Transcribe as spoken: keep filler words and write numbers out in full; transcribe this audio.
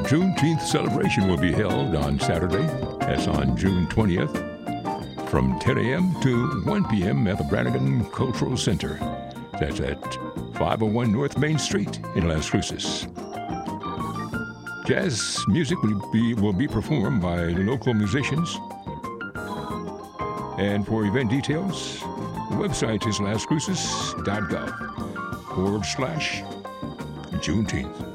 Juneteenth celebration will be held on Saturday, that's on June twentieth, from ten a.m. to one p.m. at the Brannigan Cultural Center. That's at five oh one North Main Street in Las Cruces. Jazz music will be, will be performed by local musicians. And for event details, the website is las cruces dot gov forward slash Juneteenth.